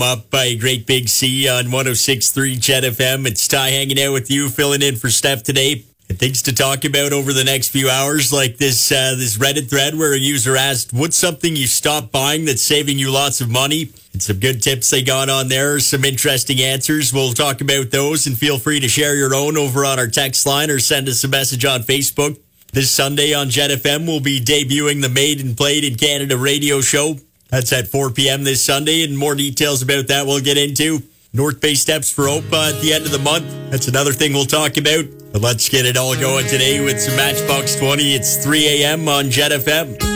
Up by Great Big C on 106.3 Jet FM. It's Ty hanging out with you, filling in for Steph today. And things to talk about over the next few hours, like this Reddit thread where a user asked, what's something you stopped buying that's saving you lots of money? And some good tips they got on there, some interesting answers. We'll talk about those, and feel free to share your own over on our text line or send us a message on Facebook. This Sunday on Jet FM, we'll be debuting the Made and Played in Canada radio show. That's at 4 p.m. this Sunday, and more details about that we'll get into. North Bay Steps for OPA at the end of the month. That's another thing we'll talk about. But let's get it all going today with some Matchbox 20. It's 3 a.m. on Jet FM.